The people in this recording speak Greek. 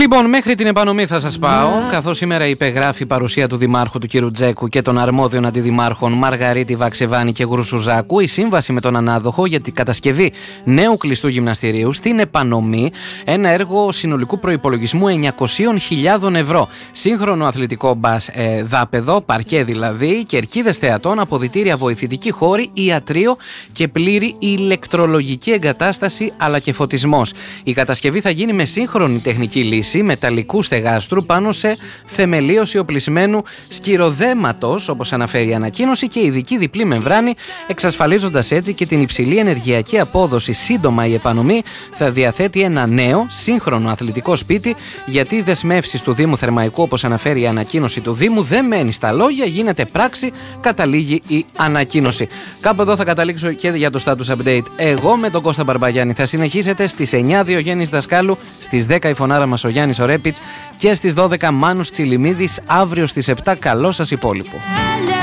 Λοιπόν, μέχρι την επανομή θα σας πάω, καθώς σήμερα υπεγράφει η παρουσία του Δημάρχου του κ. Τζέκου και των αρμόδιων αντιδημάρχων Μαργαρίτη Βαξεβάνη και Γρουσουζάκου η σύμβαση με τον ανάδοχο για την κατασκευή νέου κλειστού γυμναστηρίου στην επανομή, ένα έργο συνολικού προϋπολογισμού 900.000 ευρώ. Σύγχρονο αθλητικό δάπεδο, παρκέ δηλαδή, κερκίδες θεατών, αποδυτήρια, βοηθητική χώρη, ιατρείο και πλήρη ηλεκτρολογική εγκατάσταση αλλά και φωτισμός. Η κατασκευή θα γίνει με σύγχρονη τεχνική λύση μεταλλικού στεγάστρου πάνω σε θεμελίωση οπλισμένου σκυροδέματος, όπως αναφέρει η ανακοίνωση, και ειδική διπλή μεμβράνη, εξασφαλίζοντας έτσι και την υψηλή ενεργειακή απόδοση. Σύντομα η επανομή θα διαθέτει ένα νέο σύγχρονο αθλητικό σπίτι, γιατί οι δεσμεύσεις του Δήμου Θερμαϊκού, όπως αναφέρει η ανακοίνωση του Δήμου, δεν μένει στα λόγια, γίνεται πράξη, καταλήγει η ανακοίνωση. Κάπου εδώ θα καταλήξω και για το status update εγώ με τον Κώστα Μπαρμπαγιάννη. Θα συνεχίσετε στις 9 Διογέννης Δασκάλου, στις 10 η φωνάρα μας ο Γιάννης ο Ρέπιτς και στις 12 Μάνους Τσιλιμίδης. Αύριο στις 7 καλό σας υπόλοιπο.